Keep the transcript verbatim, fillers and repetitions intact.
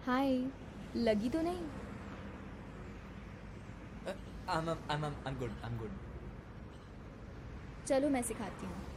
हाय। लगी तो नहीं? I am I am I am good I am good. चलो मैं सिखाती हूँ।